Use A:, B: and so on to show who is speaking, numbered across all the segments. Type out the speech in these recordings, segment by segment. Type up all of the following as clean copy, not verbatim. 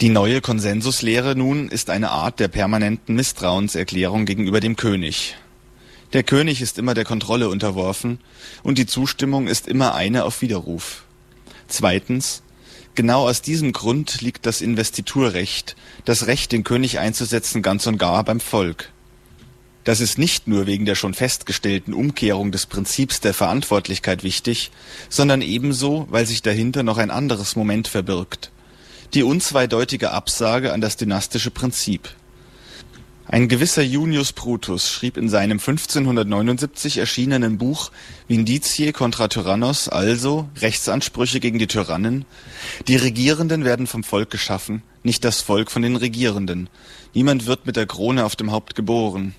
A: Die neue Konsensuslehre nun ist eine Art der permanenten Misstrauenserklärung gegenüber dem König. Der König ist immer der Kontrolle unterworfen und die Zustimmung ist immer eine auf Widerruf. Zweitens, genau aus diesem Grund liegt das Investiturrecht, das Recht, den König einzusetzen, ganz und gar beim Volk. Das ist nicht nur wegen der schon festgestellten Umkehrung des Prinzips der Verantwortlichkeit wichtig, sondern ebenso, weil sich dahinter noch ein anderes Moment verbirgt: die unzweideutige Absage an das dynastische Prinzip. Ein gewisser Junius Brutus schrieb in seinem 1579 erschienenen Buch Vindiciae contra Tyrannos, also Rechtsansprüche gegen die Tyrannen: Die Regierenden werden vom Volk geschaffen, nicht das Volk von den Regierenden. Niemand wird mit der Krone auf dem Haupt geboren.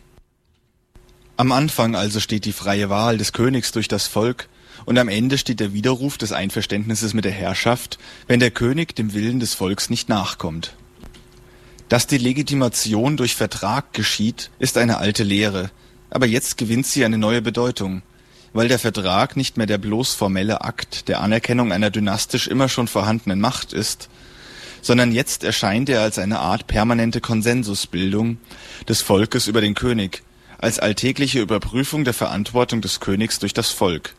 A: Am Anfang also steht die freie Wahl des Königs durch das Volk, und am Ende steht der Widerruf des Einverständnisses mit der Herrschaft, wenn der König dem Willen des Volks nicht nachkommt. Dass die Legitimation durch Vertrag geschieht, ist eine alte Lehre, aber jetzt gewinnt sie eine neue Bedeutung, weil der Vertrag nicht mehr der bloß formelle Akt der Anerkennung einer dynastisch immer schon vorhandenen Macht ist, sondern jetzt erscheint er als eine Art permanente Konsensusbildung des Volkes über den König, als alltägliche Überprüfung der Verantwortung des Königs durch das Volk.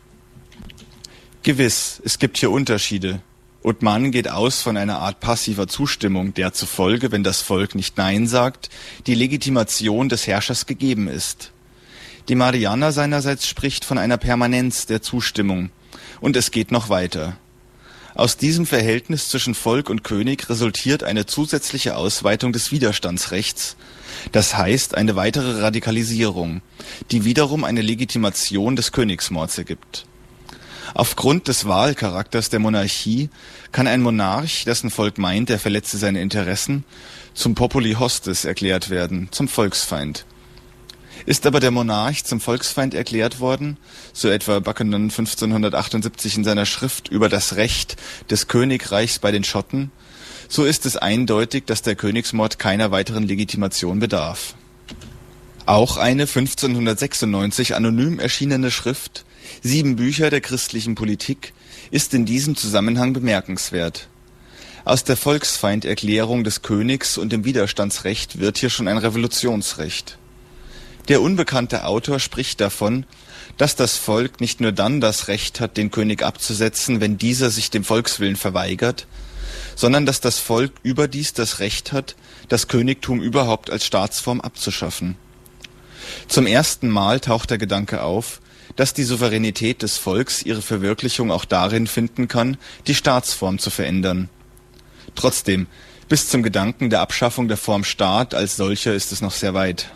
A: Gewiss, es gibt hier Unterschiede. Und man geht aus von einer Art passiver Zustimmung, der zufolge, wenn das Volk nicht Nein sagt, die Legitimation des Herrschers gegeben ist. Die Mariana seinerseits spricht von einer Permanenz der Zustimmung. Und es geht noch weiter. Aus diesem Verhältnis zwischen Volk und König resultiert eine zusätzliche Ausweitung des Widerstandsrechts, das heißt eine weitere Radikalisierung, die wiederum eine Legitimation des Königsmords ergibt. Aufgrund des Wahlcharakters der Monarchie kann ein Monarch, dessen Volk meint, er verletze seine Interessen, zum Populi Hostis erklärt werden, zum Volksfeind. Ist aber der Monarch zum Volksfeind erklärt worden, so etwa Buchanan 1578 in seiner Schrift über das Recht des Königreichs bei den Schotten, so ist es eindeutig, dass der Königsmord keiner weiteren Legitimation bedarf. Auch eine 1596 anonym erschienene Schrift, 7 Bücher der christlichen Politik, ist in diesem Zusammenhang bemerkenswert. Aus der Volksfeinderklärung des Königs und dem Widerstandsrecht wird hier schon ein Revolutionsrecht. Der unbekannte Autor spricht davon, dass das Volk nicht nur dann das Recht hat, den König abzusetzen, wenn dieser sich dem Volkswillen verweigert, sondern dass das Volk überdies das Recht hat, das Königtum überhaupt als Staatsform abzuschaffen. Zum ersten Mal taucht der Gedanke auf, dass die Souveränität des Volks ihre Verwirklichung auch darin finden kann, die Staatsform zu verändern. Trotzdem, bis zum Gedanken der Abschaffung der Form Staat als solcher ist es noch sehr weit.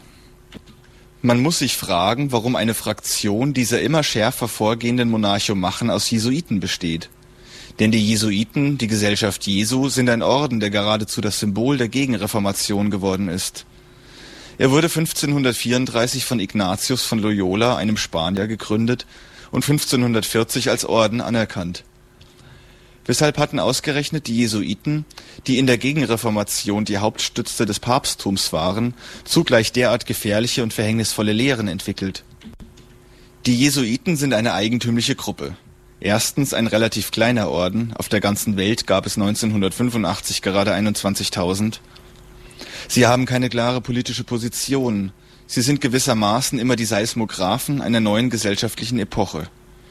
A: Man muss sich fragen, warum eine Fraktion dieser immer schärfer vorgehenden Monarchomachen aus Jesuiten besteht. Denn die Jesuiten, die Gesellschaft Jesu, sind ein Orden, der geradezu das Symbol der Gegenreformation geworden ist. Er wurde 1534 von Ignatius von Loyola, einem Spanier, gegründet und 1540 als Orden anerkannt. Weshalb hatten ausgerechnet die Jesuiten, die in der Gegenreformation die Hauptstütze des Papsttums waren, zugleich derart gefährliche und verhängnisvolle Lehren entwickelt? Die Jesuiten sind eine eigentümliche Gruppe. Erstens ein relativ kleiner Orden, auf der ganzen Welt gab es 1985 gerade 21.000. Sie haben keine klare politische Position. Sie sind gewissermaßen immer die Seismographen einer neuen gesellschaftlichen Epoche.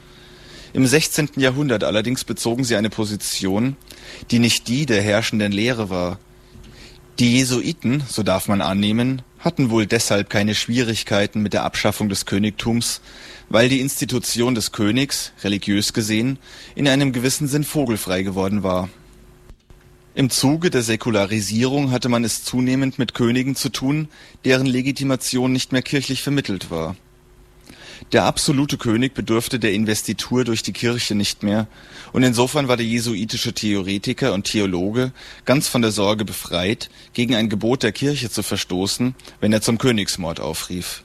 A: Im 16. Jahrhundert allerdings bezogen sie eine Position, die nicht die der herrschenden Lehre war. Die Jesuiten, so darf man annehmen, hatten wohl deshalb keine Schwierigkeiten mit der Abschaffung des Königtums, weil die Institution des Königs, religiös gesehen, in einem gewissen Sinn vogelfrei geworden war. Im Zuge der Säkularisierung hatte man es zunehmend mit Königen zu tun, deren Legitimation nicht mehr kirchlich vermittelt war. Der absolute König bedurfte der Investitur durch die Kirche nicht mehr, und insofern war der jesuitische Theoretiker und Theologe ganz von der Sorge befreit, gegen ein Gebot der Kirche zu verstoßen, wenn er zum Königsmord aufrief.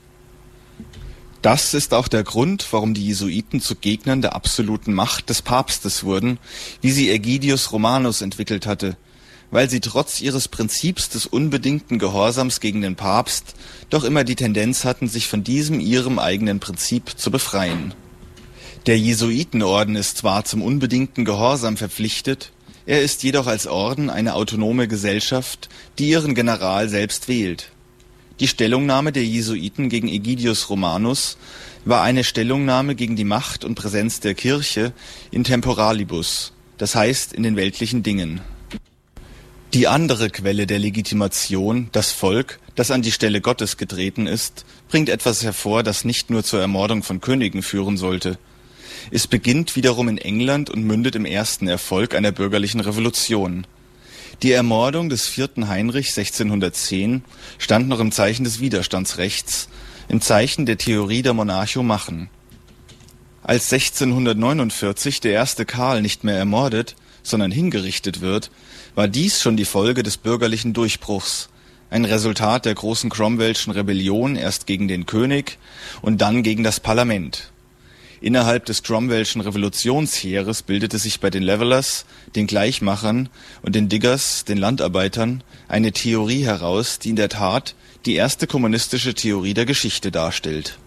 A: Das ist auch der Grund, warum die Jesuiten zu Gegnern der absoluten Macht des Papstes wurden, wie sie Ägidius Romanus entwickelt hatte, weil sie trotz ihres Prinzips des unbedingten Gehorsams gegen den Papst doch immer die Tendenz hatten, sich von diesem ihrem eigenen Prinzip zu befreien. Der Jesuitenorden ist zwar zum unbedingten Gehorsam verpflichtet, Er ist jedoch als Orden eine autonome Gesellschaft, die ihren General selbst wählt. Die Stellungnahme der Jesuiten gegen Egidius Romanus war eine Stellungnahme gegen die Macht und Präsenz der Kirche in temporalibus, das heißt in den weltlichen Dingen. Die andere Quelle der Legitimation, das Volk, das an die Stelle Gottes getreten ist, bringt etwas hervor, das nicht nur zur Ermordung von Königen führen sollte. Es beginnt wiederum in England und mündet im ersten Erfolg einer bürgerlichen Revolution. Die Ermordung des 4. Heinrich 1610 stand noch im Zeichen des Widerstandsrechts, im Zeichen der Theorie der Monarchomachen. Als 1649 der erste Karl nicht mehr ermordet, sondern hingerichtet wird, war dies schon die Folge des bürgerlichen Durchbruchs, ein Resultat der großen Cromwellschen Rebellion erst gegen den König und dann gegen das Parlament. Innerhalb des Cromwellschen Revolutionsheeres bildete sich bei den Levelers, den Gleichmachern und den Diggers, den Landarbeitern, eine Theorie heraus, die in der Tat die erste kommunistische Theorie der Geschichte darstellt.